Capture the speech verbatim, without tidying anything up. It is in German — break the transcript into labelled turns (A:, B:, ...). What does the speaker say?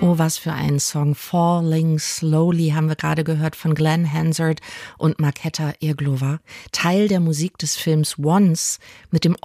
A: Oh, was für ein Song. Falling Slowly haben wir gerade gehört von Glenn Hansard und Markéta Irglová. Teil der Musik des Films Once mit dem